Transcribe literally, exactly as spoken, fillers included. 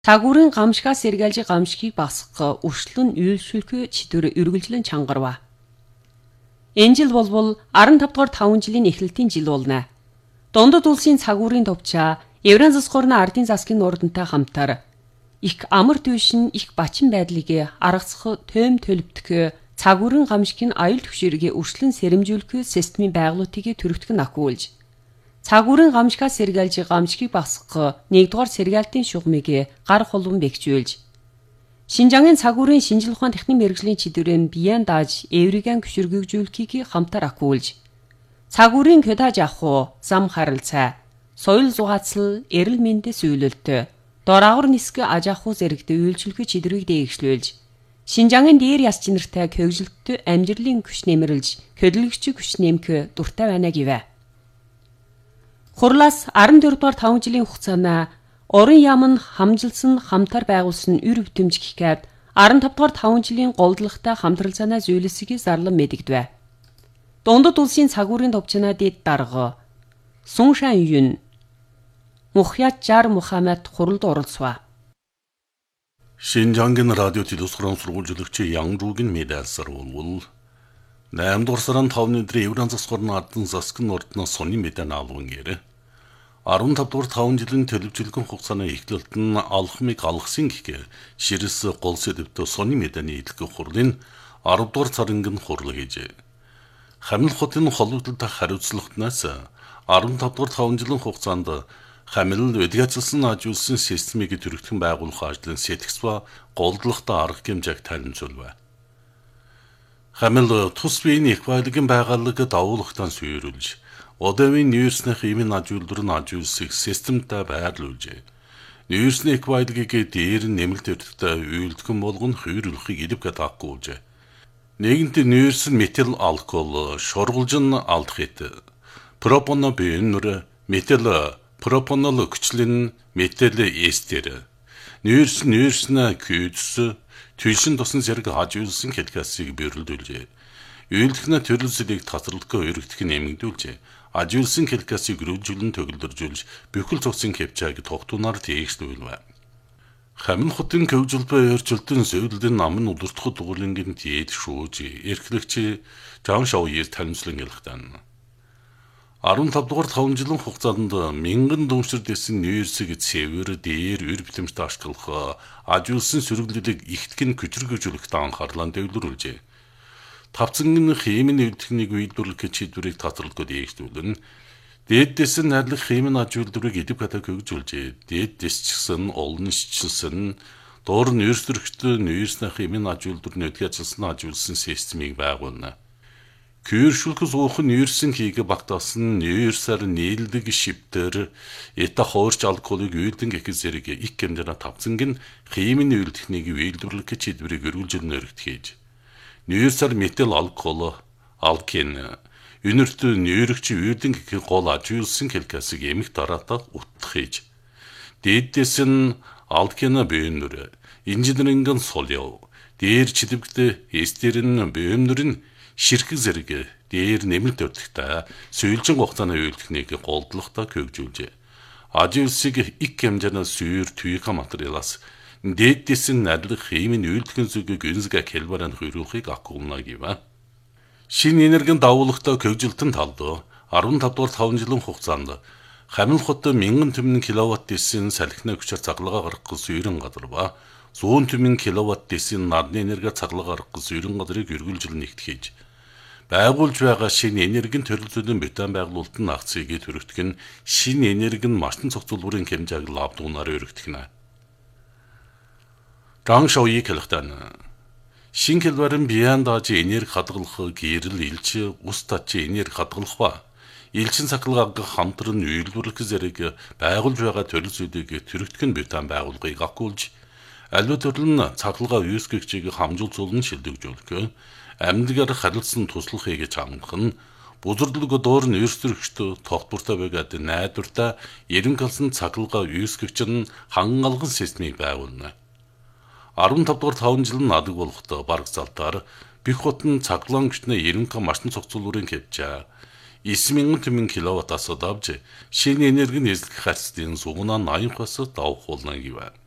Цагуурын гамшигаас сэргийлж гамшигыг багасгах өршлөн үйлчлүүлэх чигээр үргэлжлэн чангарва. Энэ жил болбол арван тавдугаар таван жилийн эхлэлтийн жил болно. Дундад улсын цагуурын товчаа Евран засгуурны ардын засгийн нуурдантай хамтар их амар төвшин их бачин байдлыг аргацах төм төлөвдөх цагуурын гамшигын аюул түвшинрийг өршлөн сэрэмжүүлэх системийн байгууллагыг төрөвтгөн ахиулж цагуурын гамшигаас сэргийлж гамшигыг багасгах нэгдүгээр сэргээлтийн шугамыг гар холбон бэхжүүлж Шинжангийн цагуурын шинжлэх ухааны техник мэргэжлийн чиглэлээр биеэн дааж эвригэн гүширгэгжүүлэхийг хамтар ахиулж цагуурын көдаж ахуу зам харилцаа соёл зугаацал эрэл мэндэс үйлэлт дораагур нисгэ аж ахуй зэрэгт үйлчлэх чидрийг дээгшлүүлж Шинжангийн дээр яс чинэртэй көгжилттэй амжилтын күш нэмэрлж хөдөлгөгч күш нэмэх дуртай байна гэвэ. Хурлаас арван дөрөвдүгээр таван жилийн хугацаанд орон яам нь хамжилсан хамтар байгуулсан үр бүтэмж гэхэд арван тавдугаар таван жилийн голдлагатай хамтралцаанаа зүйлсийг зарлан мэдэгдэв. Дундад улсын цагуурын товчнаа дэд дарга Суншан Юн Мухьят Жар Мухаммад хуралд оролцов. Шинжангийн радио телевизийн сургуульчлагч Янгругийн медальсаар болвол наймд дугаар тавны өдрийн Евран засгуурны ардын засгийн ордноос сонны медаль авсан гэрэ. арван тавдугаар таван жилийн төлөвчлөгөн хугацааны эхлэлт нь алхмыг алгасан гэхээр ширэс гол сэдвтэ сонны медалийн идэлгэх хурлын аравдугаар царингийн хурал хийжээ. Хамил хотын холбогдлолтой хариуцлагатнаас арван тавдугаар таван жилийн хугацаанд хамил эдгэцэлсэн ажуулсан системийг төрөгдөн байгуулах ажлын сэтгц ба голдлагатай арга хэмжээг танилцуулв. Хамил тус биеийн их баялагын байгууллага давуулагтан сүйрүүлж Одовын ньюсны хэмээн ажуулдар нь ажуулсыг системтэй байрлуулжээ. Ньюсны их баялагыг дээр нэмэлт өртөгтэй үйлдэгэн болгон хүйрүүлэхийг идэвхтэй таахгүй. Нэгэнт ньюс нь метил алкол, шургуулж нь алдахит, пропоно бенүр, метил пропонол хүчлэн метил эстер. Ньюс ньюсна күйдс түлшин тусан зэрэг ажуулсан хэлхээсийг бэрэлдүүлжээ. Үйлдэгнэ төрөлсөлийг татралдаггүй өргөдөх нэмэгдүүлжээ. Ажуулсан хэлхээсийг өргөжүүлэн төгөлдөржүүлж бүхэл цогцын хэмжээг тогтунаар тээгшлүүлвэ. Хамин хотын көвжөлбөө өрчлөлтөн сөүлдэн намын удирдах дугуулингийн дээд шүүж эрхлэгч Жан Шауер танилцлан ялхтан. арван тавдугаар таван жилийн хугацаанд мянган дүншир дэсэн ньюсийг цэвэр дээр үр бүтэмжтэй ашиглах ажуулсан сөрөглөлийг ихтгэн хүчрхэгжүүлэхт анхаарлаа дэвлэрүүлжээ. Тавцангийн хэмээн үйлдэлхнийг үйлдвэрлэх чиглэлийг татварлахад дээгшүүлэн дээдээс нь найрлах хэмээн ажуулдварыг идэвхтэй хөгжүүлжээ. Дээдээс ч гэсэн олон шчилсэн доор нь ерсдөрөгчтэй ньюсны хэмээн ажуулдвар нь эдгэцэлсэн ажуулсан системийг байгуулна. Күйршүүлэх зуухан ньюсын хийгээ багтаасан ньюсаар нийлдэг шивтэр эта хоорч алколыг үйлдэн гэх зэрэг их хэмжээний тавцангийн хэмээн үйлдэлхнийг үйлдвэрлэх чиглэлийг өргөлжүүлэн өргөдгийж ньюсаар метил алкол, алкен, үнэрт ньюрэгч үйлдэн гэх гол ажуулсан хэлхээсийг эмх дараатаа утгах хийж. Дээдээс нь алкена бээнүр, инженерингийн солио, дээр чидэвгдэ эстерэн бээнүр нь ширхэг зэрэг дээр нэмэлт өртөгтэй сөүлжин хугацааны үйлдэлхнийг голдлохтой хөгжүүлжээ. Ажуулсыг их хэмжээний сүйр түйхэн материалаас дээдээс нь найрлах хэмээн үйлдэлхэн зүгийг үнсгэ хэлбэрээр хөрвүүлэхийг ахгуулна гэв. Шинэ энергийн давуулагтай хөгжилтөн талд арван тавдугаар таван жилийн хугацаанд Хамил хот мянган түмэн киловатт дэсийн салхины хүчээр цаглагаа гаргах сүйрэн газар ба зуун түмэн киловатт дэсийн нарны энерги цаглагаа гаргах сүйрэн газрыг өргөлжлөн нэгтгэж байгуулж байгаа шинэ энергийн төрөлцөөний метан байгуулалт нь акцийг төрөгдөх нь шинэ энергийн машин цогцлборын хэмжээг лавдуунаар өргөдөхнэ. Жан Шауер хэлэхдээ шинэ хэлбэрэн биеэн дааж энерги хадгалах гэрэл илж ус татж энерги хадгалах ба элчин цахилгааг хамтран үйлдвэрлэх зэрэг байгуулж байгаа төрөлцүүдийг төрөгдөх нь метан байгууллагыг ахгуулж аливаа төрөл нь цахилгаан үүсгэгчийг хамжуулцуулан шилдэгжүүлэх амьдгаар харилцсан туслахыг чангах нь бузардлыг доор нь эрсдэрэгчтэй тогтвортой байгаад найдвартай эрен калсан цахилгаан үүсгэгч нь хангалган системийг байгуулна. арван тавдугаар таван жил надаг болохдоо бараг залтаар бих хотын цаглаан хүчний эренка машин цогцлборын хэмжээ девять мянган түмэн киловаттаас давж шинэ энергийн эзлэх харьцын сугнаа наймахаас давх болно гэв.